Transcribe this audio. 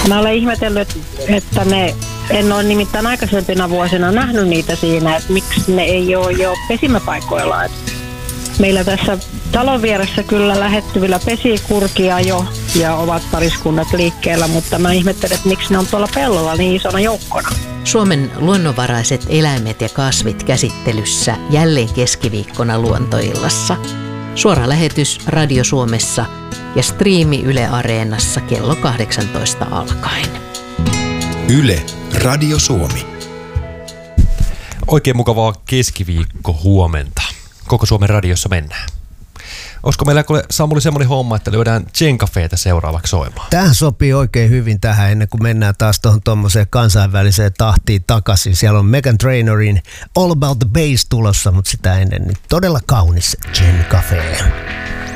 Mä olen ihmetellyt, että en ole nimittäin aikaisempina vuosina nähnyt niitä siinä, että miksi ne ei ole jo pesimäpaikoilla. Meillä tässä talon vieressä kyllä lähettyvillä pesii kurkia jo ja ovat pariskunnat liikkeellä, mutta mä ihmettelen, että miksi ne on tuolla pellolla niin isona joukkona. Suomen luonnonvaraiset eläimet ja kasvit käsittelyssä jälleen keskiviikkona Luontoillassa. Suora lähetys Radio Suomessa ja striimi Yle Areenassa kello 18 alkaen. Yle Radio Suomi. Oikein mukavaa keskiviikko huomenta. Koko Suomen radiossa mennään. Olisiko meillä Samuli semmoinen homma, että lyödään Gen-cafetä seuraavaksi soimaan? Tämähän sopii oikein hyvin tähän ennen kuin mennään taas tuohon kansainväliseen tahtiin takaisin. Siellä on Meghan Trainerin All About the Bass tulossa, mutta sitä ennen niin todella kaunis Gen-cafe.